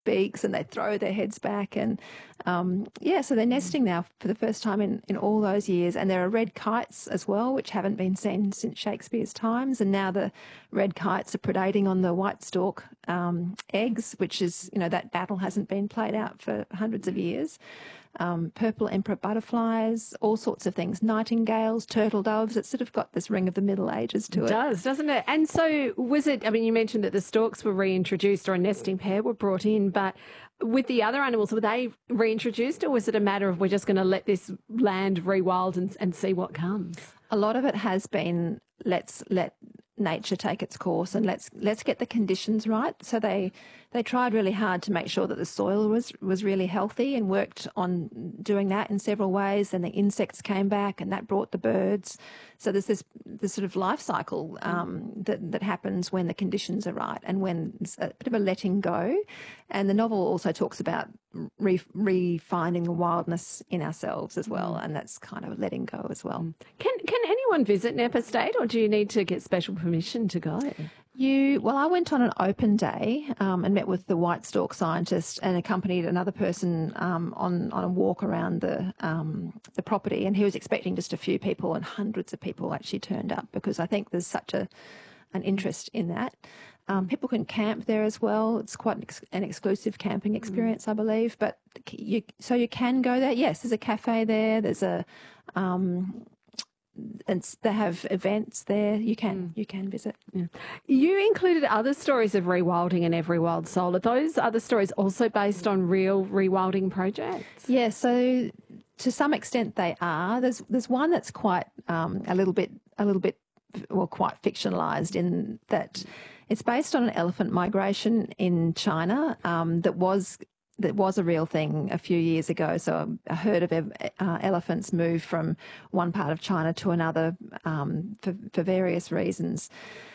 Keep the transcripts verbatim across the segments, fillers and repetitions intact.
beaks and they throw their heads back. And, um, yeah, so they're nesting now for the first time in, in all those years. And there are red kites as well, which haven't been seen since Shakespeare's times. And now the red kites are predating on the white stork um, eggs, which is, you know, that battle hasn't been played out for hundreds of years. Um, purple emperor butterflies, all sorts of things, nightingales, turtle doves. It's sort of got this ring of the Middle Ages to it. It does, doesn't it? And so was it, I mean, you mentioned that the storks were reintroduced or a nesting pair were brought in, but with the other animals, were they reintroduced or was it a matter of we're just going to let this land rewild and, and see what comes? A lot of it has been let's let nature take its course and let's let's get the conditions right. So they they tried really hard to make sure that the soil was was really healthy and worked on doing that in several ways. And the insects came back and that brought the birds. So there's this this sort of life cycle um, that that happens when the conditions are right and when it's a bit of a letting go. And the novel also talks about re, re-finding the wildness in ourselves as well, and that's kind of letting go as well. Can can anyone visit Knepp State, or do you need to get special permission to go? You well, I went on an open day um, and met with the white stork scientist and accompanied another person um, on on a walk around the um, the property. And he was expecting just a few people, and hundreds of people actually turned up because I think there's such a an interest in that. Um, people can camp there as well. It's quite an, ex- an exclusive camping experience, mm. I believe. But you, so you can go there. Yes, there's a cafe there. There's a um, and they have events there. You can mm. you can visit. Yeah. You included other stories of rewilding in Every Wild Soul. Are those other stories also based on real rewilding projects? Yeah, so to some extent they are. There's there's one that's quite um, a little bit a little bit well quite fictionalised in that it's based on an elephant migration in China um, that was. That was a real thing a few years ago. So a herd of uh, elephants moved from one part of China to another um, for, for various reasons.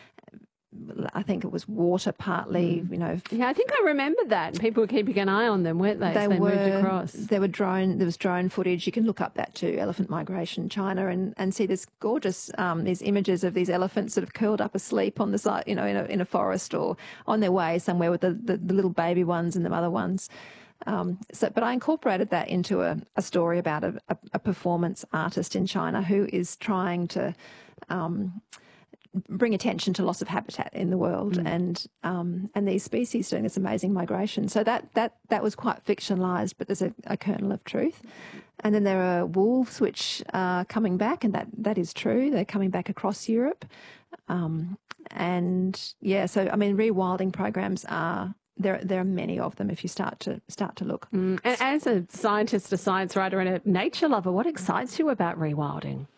I think it was water partly, you know. Yeah, I think I remember that. People were keeping an eye on them, weren't they? They, as they were, moved across. There were drone. There was drone footage. You can look up that too, elephant migration China, and, and see this gorgeous um, these images of these elephants sort of curled up asleep on the side, you know, in a in a forest or on their way somewhere with the, the, the little baby ones and the mother ones. Um, so, but I incorporated that into a, a story about a, a, a performance artist in China who is trying to um, bring attention to loss of habitat in the world mm. and um, and these species doing this amazing migration. So that that that was quite fictionalised, but there's a, a kernel of truth. And then there are wolves which are coming back, and that, that is true. They're coming back across Europe. Um, and yeah, so I mean, rewilding programs are. There, there are many of them if you start to start to look. Mm. And as a scientist, a science writer, and a nature lover, what excites you about rewilding?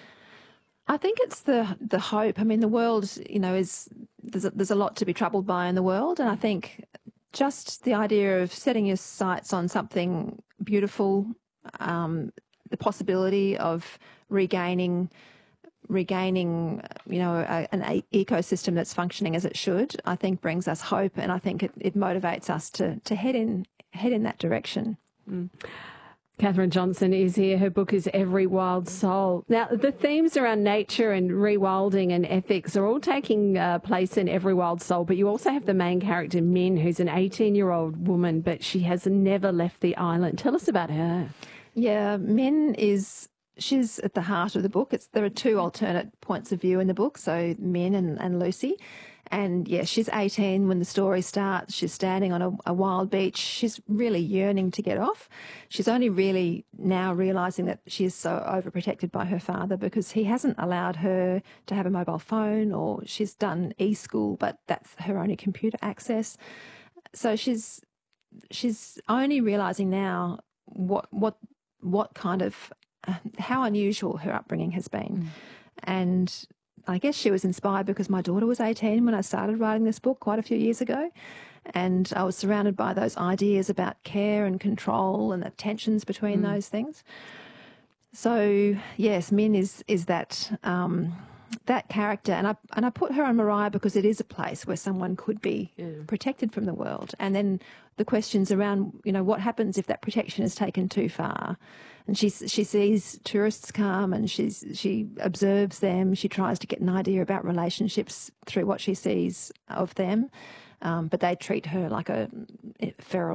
I think it's the the hope. I mean, the world, you know, is there's a, there's a lot to be troubled by in the world, and I think just the idea of setting your sights on something beautiful, um, the possibility of regaining. regaining, you know, a, an a- ecosystem that's functioning as it should, I think brings us hope, and I think it, it motivates us to to head in head in that direction. Mm. Katherine Johnson is here. Her book is Every Wild Soul. Now, the themes around nature and rewilding and ethics are all taking uh, place in Every Wild Soul, but you also have the main character, Min, who's an eighteen-year-old woman, but she has never left the island. Tell us about her. Yeah, Min is... She's at the heart of the book. It's there are two alternate points of view in the book, so Min and, and Lucy. And, yeah, she's eighteen when the story starts. She's standing on a, a wild beach. She's really yearning to get off. She's only really now realising that she is so overprotected by her father because he hasn't allowed her to have a mobile phone, or she's done e-school, but that's her only computer access. So she's she's only realising now what what what kind of how unusual her upbringing has been. Mm. And I guess she was inspired because my daughter was eighteen when I started writing this book quite a few years ago. And I was surrounded by those ideas about care and control and the tensions between mm. those things. So, yes, Min is is that um, that character. And I, and I put her on Mariah because it is a place where someone could be yeah. protected from the world. And then the questions around, you know, what happens if that protection is taken too far? And she she sees tourists come and she's she observes them. She tries to get an idea about relationships through what she sees of them. um, but they treat her like a feral